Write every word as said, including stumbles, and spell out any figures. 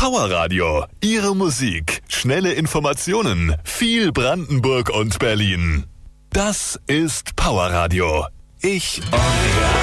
Powerradio. Ihre Musik, schnelle Informationen, viel Brandenburg und Berlin. Das ist Powerradio. Ich on Air.